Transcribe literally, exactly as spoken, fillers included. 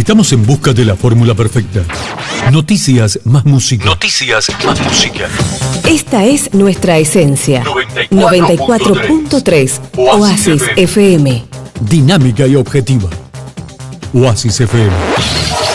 Estamos en busca de la fórmula perfecta. Noticias más música. Noticias más música. Esta es nuestra esencia. noventa y cuatro punto tres Oasis Oasis F M. Dinámica y objetiva. Oasis F M.